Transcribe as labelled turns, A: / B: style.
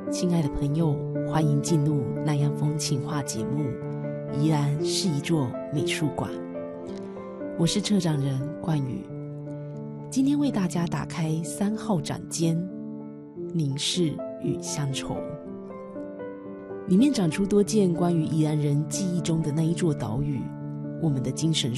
A: 亲爱的朋友，欢迎进入南洋风情话节目《宜兰是一座美术馆》。我是策展人冠宇，今天为大家打开3号展间凝视与乡愁，里面展出多件关于宜兰人记忆中的那一座岛屿，我们的精神